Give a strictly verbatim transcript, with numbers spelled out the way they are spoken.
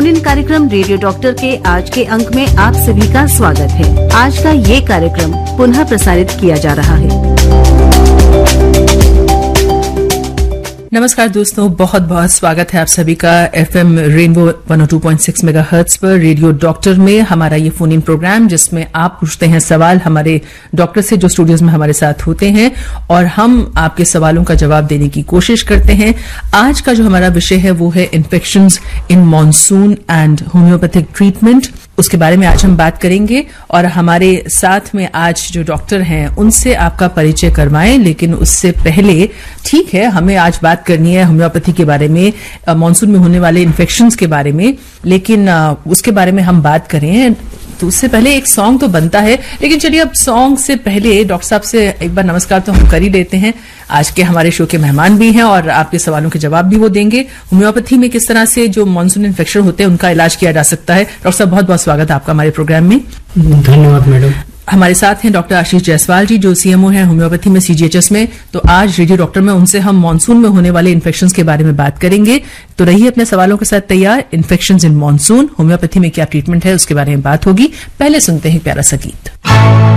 Phone in कार्यक्रम radio doctor के आज के अंक में आप सभी का स्वागत है। आज का ये कार्यक्रम पुनः प्रसारित किया जा रहा है। नमस्कार दोस्तों, बहुत बहुत स्वागत है आप सभी का FM rainbow one O two point six megahertz पर रेडियो डॉक्टर में हमारा ये फोन इन प्रोग्राम, जिसमें आप पूछते हैं सवाल हमारे डॉक्टर से जो स्टूडियोज में हमारे साथ होते हैं और हम आपके सवालों का जवाब देने की कोशिश करते हैं। आज का जो हमारा विषय है वो है infections in monsoon and homeopathic treatment. उसके बारे में आज हम बात करेंगे और हमारे साथ में आज जो डॉक्टर हैं उनसे आपका परिचय करवाएं। लेकिन उससे पहले ठीक है, हमें आज बात करनी है होम्योपैथी के बारे में, मॉनसून में होने वाले इन्फेक्शंस के बारे में, लेकिन उसके बारे में हम बात करें तो उससे पहले एक सॉन्ग तो बनता है। लेकिन चलिए, अब सॉन्ग से पहले डॉक्टर साहब से एक बार नमस्कार तो हम कर ही लेते हैं। आज के हमारे शो के मेहमान भी हैं और आपके सवालों के जवाब भी वो देंगे। होम्योपैथी में किस तरह से जो मॉनसून इन्फेक्शन होते हैं उनका इलाज किया जा सकता है। डॉक्टर साहब, बहुत बहुत स्वागत है आपका हमारे प्रोग्राम में। धन्यवाद मैडम। हमारे साथ हैं डॉक्टर आशीष जायसवाल जी, जो सीएमओ हैं होम्योपैथी में सीजीएचएस में। तो आज रेडियो डॉक्टर में उनसे हम मॉनसून में होने वाले इन्फेक्शंस के बारे में बात करेंगे। तो रहिए अपने सवालों के साथ तैयार। इन्फेक्शंस इन मॉनसून, होम्योपैथी में क्या ट्रीटमेंट है, उसके बारे में बात होगी। पहले सुनते हैं प्यारा सा गीत।